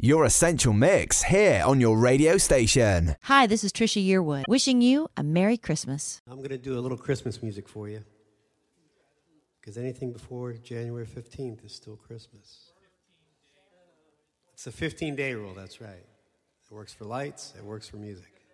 Your Essential Mix here on your radio station. Hi, this is Trisha Yearwood, wishing you a Merry Christmas. I'm going to do a little Christmas music for you, because anything before January 15th is still Christmas. It's a 15-day rule, that's right. It works for lights, it works for music.